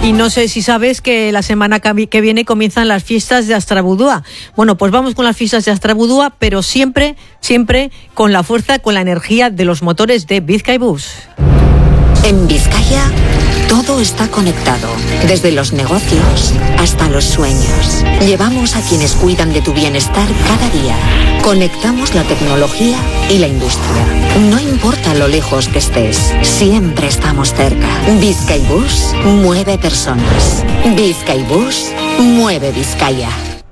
Y no sé si sabes que la semana que viene comienzan las fiestas de Astrabudúa. Bueno, pues vamos con las fiestas de Astrabudúa, pero siempre con la fuerza, con la energía de los motores de Bizkaibus. En Vizcaya, todo está conectado, desde los negocios hasta los sueños. Llevamos a quienes cuidan de tu bienestar cada día. Conectamos la tecnología y la industria. No importa lo lejos que estés, siempre estamos cerca. Bizkaibus mueve personas. Bizkaibus mueve Vizcaya.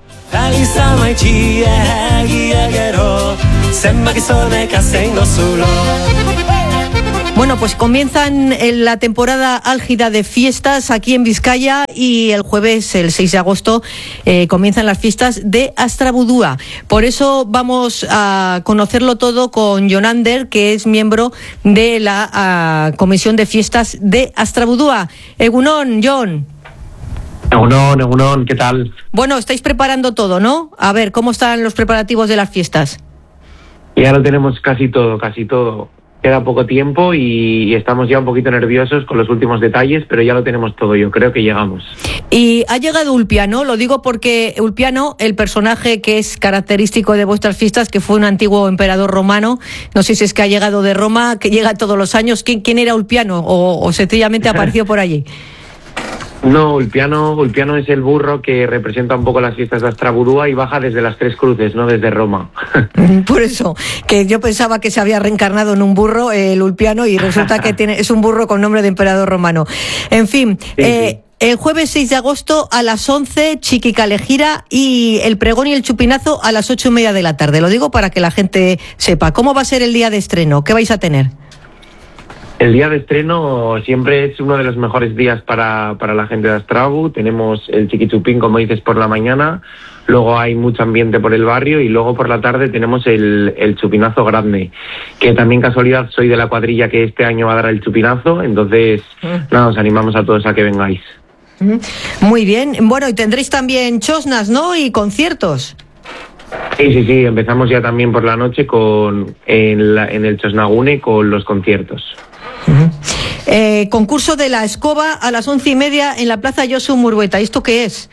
Bueno, pues comienzan la temporada álgida de fiestas aquí en Vizcaya y el jueves, el 6 de agosto, comienzan las fiestas de Astrabudúa. Por eso vamos a conocerlo todo con Jon Ander, que es miembro de la Comisión de Fiestas de Astrabudúa. Egunon, Jon. Egunon, ¿qué tal? Bueno, estáis preparando todo, ¿no? A ver, ¿cómo están los preparativos de las fiestas? Ya lo tenemos casi todo. Queda poco tiempo y estamos ya un poquito nerviosos con los últimos detalles, pero ya lo tenemos todo, yo creo que llegamos. Y ha llegado Ulpiano, lo digo porque Ulpiano, el personaje que es característico de vuestras fiestas, que fue un antiguo emperador romano, no sé si es que ha llegado de Roma, que llega todos los años. ¿Quién era Ulpiano o sencillamente apareció por allí? No, Ulpiano es el burro que representa un poco las fiestas de Astrabudúa y baja desde las Tres Cruces, no desde Roma. Por eso, que yo pensaba que se había reencarnado en un burro, el Ulpiano, y resulta que es un burro con nombre de emperador romano. En fin, sí. El jueves 6 de agosto a las 11, Chiquicalejira, y el pregón y el chupinazo a las 8:30 de la tarde. Lo digo para que la gente sepa. ¿Cómo va a ser el día de estreno? ¿Qué vais a tener? El día de estreno siempre es uno de los mejores días para la gente de Astrabu. Tenemos el chiquichupín, como dices, por la mañana, luego hay mucho ambiente por el barrio y luego por la tarde tenemos el chupinazo grande, que también casualidad soy de la cuadrilla que este año va a dar el chupinazo, entonces nada, os animamos a todos a que vengáis. Muy bien, bueno, y tendréis también chosnas, ¿no? Y conciertos. Sí, empezamos ya también por la noche en el Chosnagune con los conciertos. Concurso de la escoba a las 11:30 en la Plaza Josu Murrueta. ¿Esto qué es?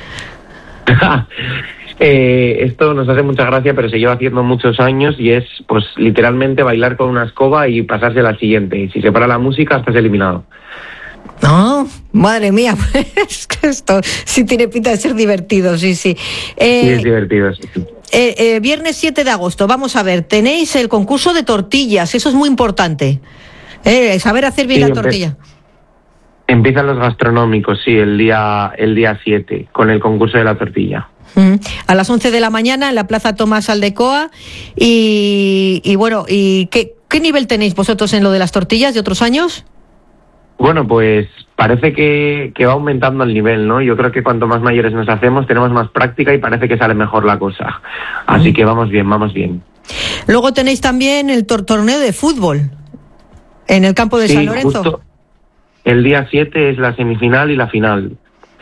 Esto nos hace mucha gracia, pero se lleva haciendo muchos años y es, pues, literalmente bailar con una escoba y pasarse a la siguiente. Y si se para la música, estás eliminado. No, madre mía, es que esto sí tiene pinta de ser divertido, sí. Sí, es divertido, sí. Viernes 7 de agosto, vamos a ver, tenéis el concurso de tortillas, eso es muy importante. Saber hacer bien la tortilla. Empiezan los gastronómicos, sí, el día 7, con el concurso de la tortilla. A las 11 de la mañana en la Plaza Tomás Aldecoa. Y bueno, ¿y qué nivel tenéis vosotros en lo de las tortillas de otros años? Bueno, pues parece que va aumentando el nivel, ¿no? Yo creo que cuanto más mayores nos hacemos, tenemos más práctica y parece que sale mejor la cosa. Así que vamos bien. Luego tenéis también el torneo de fútbol en el campo de San Lorenzo. Justo el día 7 es la semifinal y la final.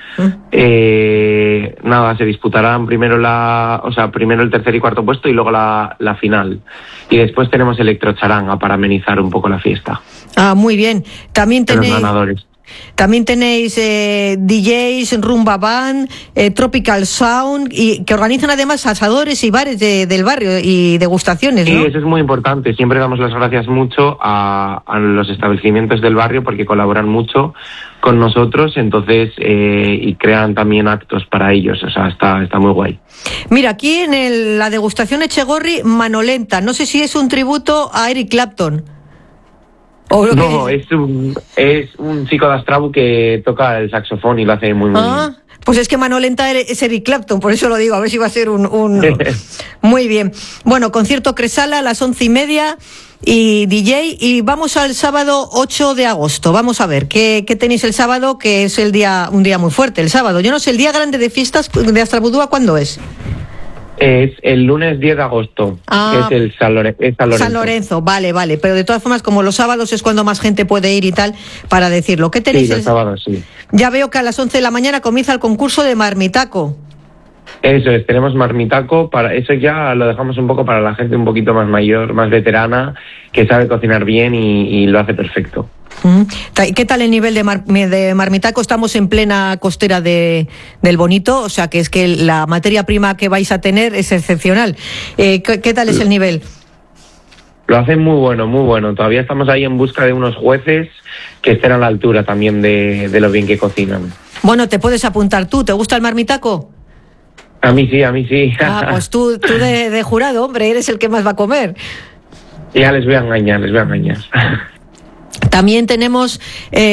Nada, se disputarán primero el tercer y cuarto puesto y luego la final. Y después tenemos electrocharanga para amenizar un poco la fiesta. Ah, muy bien. También tenéis los ganadores. También tenéis DJs, Rumba Band, Tropical Sound, y que organizan además asadores y bares del barrio y degustaciones, ¿no? Sí, eso es muy importante. Siempre damos las gracias mucho a los establecimientos del barrio porque colaboran mucho con nosotros, entonces y crean también actos para ellos. O sea, está muy guay. Mira, aquí en la degustación Echegorri, Manolenta. No sé si es un tributo a Eric Clapton. No, es un chico de Astrabu que toca el saxofón y lo hace muy bien. Pues es que Manolenta es Eric Clapton, por eso lo digo, a ver si va a ser un... Muy bien. Bueno, concierto Cresala a las 11:30 y DJ. Y vamos al sábado 8 de agosto. Vamos a ver, ¿qué tenéis el sábado? Que es un día muy fuerte, el sábado. Yo no sé, el día grande de fiestas de Astrabudúa, ¿cuándo es? Es el lunes 10 de agosto, es el San Lorenzo. San Lorenzo, vale, pero de todas formas, como los sábados es cuando más gente puede ir y tal, para decirlo. ¿Qué tenéis? Sí, los sábados, sí. Ya veo que a las 11 de la mañana comienza el concurso de marmitaco. Eso es, tenemos marmitaco, para eso ya lo dejamos un poco para la gente un poquito más mayor, más veterana, que sabe cocinar bien y lo hace perfecto. ¿Qué tal el nivel de marmitaco? Estamos en plena costera del Bonito, o sea que es que la materia prima que vais a tener es excepcional. ¿Qué tal es el nivel? Lo hacen muy bueno. Todavía estamos ahí en busca de unos jueces que estén a la altura también de lo bien que cocinan. Bueno, te puedes apuntar tú. ¿Te gusta el marmitaco? A mí sí. Ah, pues tú de jurado, hombre, eres el que más va a comer. Ya les voy a engañar. También tenemos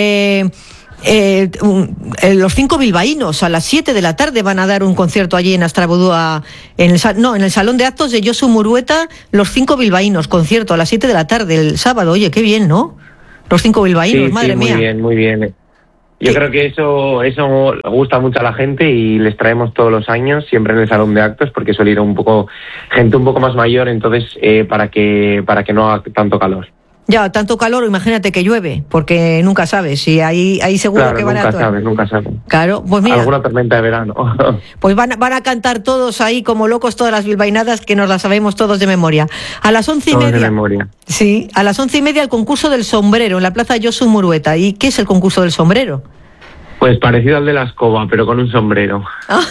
los 5 bilbaínos a las 7 de la tarde van a dar un concierto allí en Astrabudúa, en el Salón de Actos de Josu Murueta, los 5 bilbaínos, concierto a las 7 de la tarde el sábado. Oye, qué bien, ¿no? Los 5 bilbaínos, madre mía. Muy bien. Yo creo que eso gusta mucho a la gente y les traemos todos los años, siempre en el Salón de Actos, porque suele ir gente un poco más mayor, entonces para que no haga tanto calor. Ya, tanto calor, imagínate que llueve, porque nunca sabes, y ahí seguro claro, que van nunca sabes. Claro, pues mira. Alguna tormenta de verano. Pues van a cantar todos ahí como locos todas las bilbainadas, que nos las sabemos todos de memoria. A las 11:30. Todos de memoria. Sí, a las 11:30 el concurso del sombrero en la plaza Josu Murueta. ¿Y qué es el concurso del sombrero? Pues parecido al de la escoba, pero con un sombrero.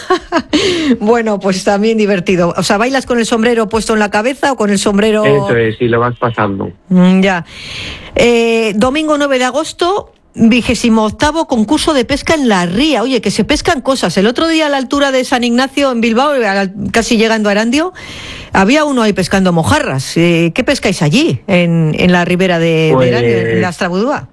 Bueno, pues también divertido. O sea, ¿bailas con el sombrero puesto en la cabeza o con el sombrero...? Eso es, y lo vas pasando. Ya. Domingo 9 de agosto, 28º concurso de pesca en la ría. Oye, que se pescan cosas. El otro día a la altura de San Ignacio, en Bilbao, casi llegando a Erandio, había uno ahí pescando mojarras. ¿Qué pescáis allí, en la ribera de Erandio, en la Astrabudúa?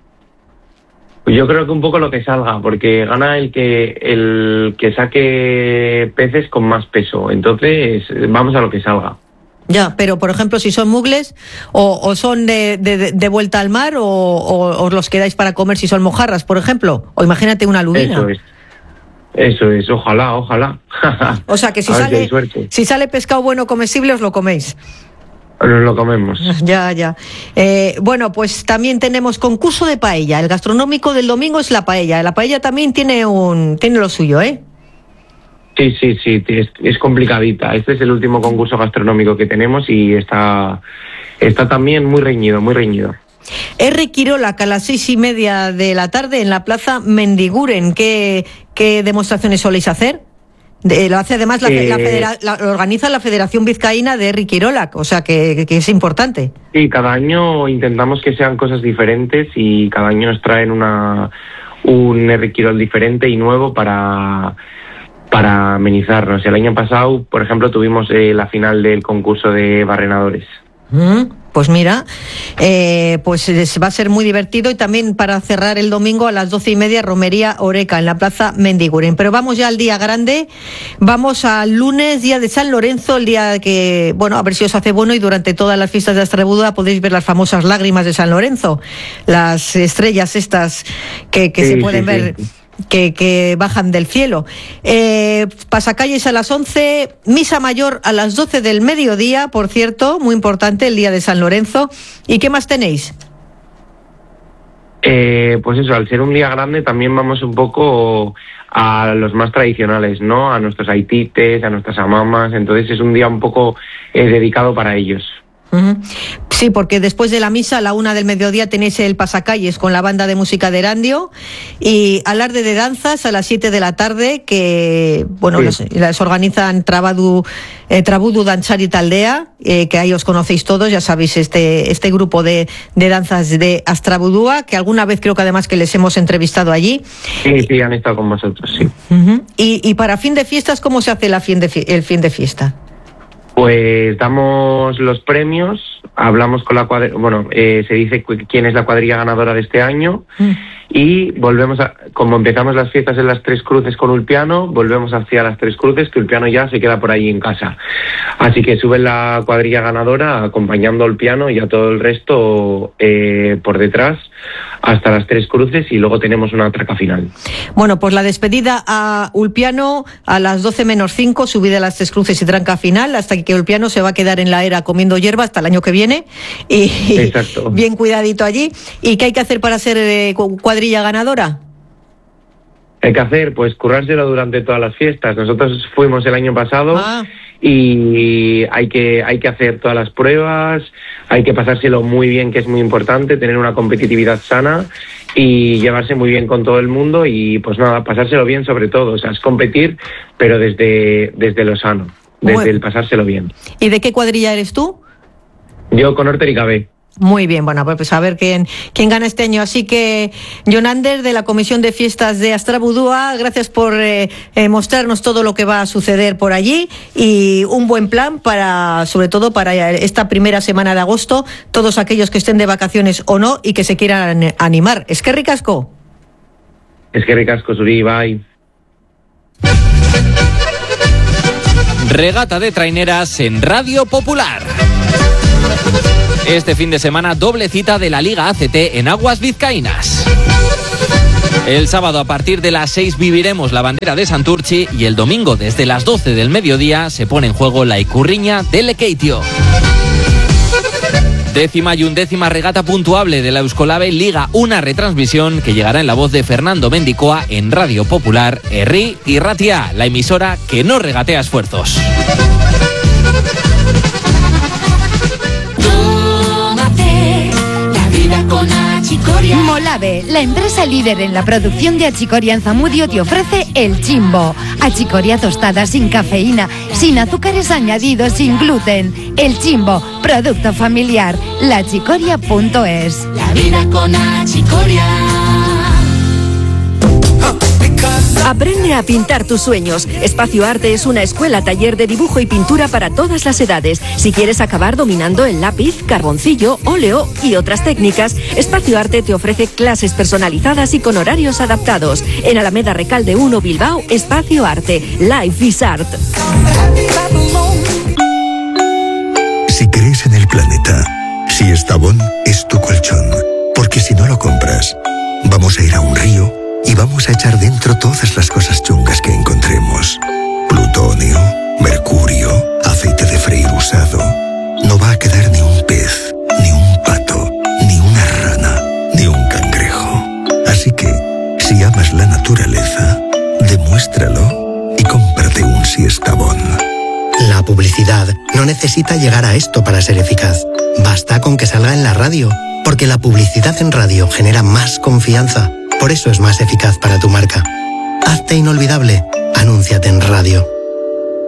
Yo creo que un poco lo que salga, porque gana el que saque peces con más peso. Entonces, vamos a lo que salga. Ya, pero por ejemplo, si son mugles o son de vuelta al mar o os los quedáis para comer si son mojarras, por ejemplo. O imagínate una lubina. Eso es, ojalá. O sea que si sale pescado bueno comestible, os lo coméis. Nos lo comemos. Ya. Bueno, pues también tenemos concurso de paella. El gastronómico del domingo es la paella. La paella también tiene lo suyo, ¿eh? Sí, es complicadita. Este es el último concurso gastronómico que tenemos y está también muy reñido. R. Quirolac a las 6:30 de la tarde en la plaza Mendiguren. ¿Qué demostraciones soléis hacer? Lo hace además lo organiza la Federación Vizcaína de R. Quirolac, o sea que es importante. Sí, cada año intentamos que sean cosas diferentes y cada año nos traen un R. Quirol diferente y nuevo para amenizarnos. El año pasado, por ejemplo, tuvimos la final del concurso de barrenadores. Pues mira, pues va a ser muy divertido y también para cerrar el domingo a las 12:30 romería Oreca en la plaza Mendiguren. Pero vamos ya al día grande, vamos al lunes, día de San Lorenzo, el día que, bueno, a ver si os hace bueno y durante todas las fiestas de Astrabudúa podéis ver las famosas lágrimas de San Lorenzo, las estrellas estas que se pueden ver. Que bajan del cielo. Pasacalles a las 11, misa mayor a las 12 del mediodía, por cierto, muy importante el día de San Lorenzo. ¿Y qué más tenéis? Pues eso, al ser un día grande también vamos un poco a los más tradicionales, ¿no? A nuestros aitites, a nuestras amamas, entonces es un día un poco dedicado para ellos. Sí, porque después de la misa a la 1 del mediodía tenéis el pasacalles con la banda de música de Erandio y alarde de danzas a las 7 de la tarde que, bueno, sí, las organizan Trabudu Dantzari Taldea, que ahí os conocéis todos, ya sabéis, este grupo de danzas de Astrabudúa, que alguna vez creo que además que les hemos entrevistado allí. Sí, han estado con vosotros, sí. Y para fin de fiestas, ¿cómo se hace el fin de fiesta? Pues damos los premios, hablamos con la cuadrilla, se dice quién es la cuadrilla ganadora de este año y volvemos como empezamos las fiestas en las Tres Cruces con Ulpiano, volvemos hacia las Tres Cruces, que Ulpiano ya se queda por ahí en casa. Así que sube la cuadrilla ganadora acompañando al piano y a todo el resto por detrás hasta las Tres Cruces y luego tenemos una traca final. Bueno, pues la despedida a Ulpiano a las 12:05, subida a las Tres Cruces y tranca final, hasta que Ulpiano se va a quedar en la era comiendo hierba hasta el año que viene. Y exacto. Bien cuidadito allí. ¿Y qué hay que hacer para ser cuadrilla ganadora? hay que hacer? Pues currárselo durante todas las fiestas. Nosotros fuimos el año pasado y hay que hacer todas las pruebas, hay que pasárselo muy bien, que es muy importante, tener una competitividad sana y llevarse muy bien con todo el mundo y pues nada, pasárselo bien sobre todo. O sea, es competir, pero desde lo sano, desde el pasárselo bien. ¿Y de qué cuadrilla eres tú? Yo con Horter y Cabé. Muy bien, bueno, pues a ver quién gana este año. Así que, Jonander, de la Comisión de Fiestas de Astrabudúa, gracias por mostrarnos todo lo que va a suceder por allí y un buen plan sobre todo para esta primera semana de agosto, todos aquellos que estén de vacaciones o no y que se quieran animar. Eskerrik asko. Eskerrik asko, Zuri, bye. Regata de traineras en Radio Popular. Este fin de semana, doble cita de la Liga ACT en aguas vizcaínas. El sábado a partir de las 6 viviremos la bandera de Santurchi y el domingo desde las 12 del mediodía se pone en juego la Icurriña de Lekeitio. 10ª y 11ª regata puntuable de la Euskolave Liga, una retransmisión que llegará en la voz de Fernando Mendicoa en Radio Popular, Herri y Ratia, la emisora que no regatea esfuerzos. Molave, la empresa líder en la producción de achicoria en Zamudio, te ofrece El Chimbo. Achicoria tostada sin cafeína, sin azúcares añadidos, sin gluten. El Chimbo, producto familiar. Lachicoria.es. La vida con achicoria. Aprende a pintar tus sueños. Espacio Arte es una escuela-taller de dibujo y pintura para todas las edades. Si quieres acabar dominando el lápiz, carboncillo, óleo y otras técnicas, Espacio Arte te ofrece clases personalizadas y con horarios adaptados. En Alameda Recalde 1, Bilbao, Espacio Arte. Life is Art. Si crees en el planeta, Siestabón es tu colchón. Porque si no lo compras, vamos a ir a un río y vamos a echar dentro todas las cosas chungas que encontremos. Plutonio, mercurio, aceite de freír usado. No va a quedar ni un pez, ni un pato, ni una rana, ni un cangrejo. Así que, si amas la naturaleza, demuéstralo y cómprate un Siestabón. La publicidad no necesita llegar a esto para ser eficaz. Basta con que salga en la radio, porque la publicidad en radio genera más confianza. Por eso es más eficaz para tu marca. Hazte inolvidable. Anúnciate en radio.